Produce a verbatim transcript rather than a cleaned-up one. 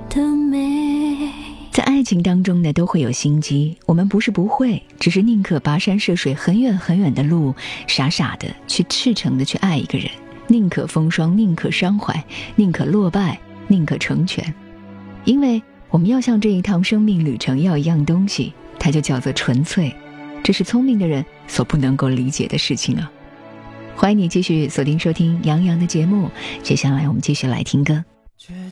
的美。 在爱情当中呢，都会有心机，我们不是不会，只是宁可跋山涉水很远很远的路，傻傻的去赤诚的去爱一个人，宁可风霜，宁可伤怀，宁可落败，宁可成全。因为我们要像这一趟生命旅程要一样东西，它就叫做纯粹，这是聪明的人所不能够理解的事情啊。欢迎你继续锁定收听杨洋的节目，接下来我们继续来听歌。 决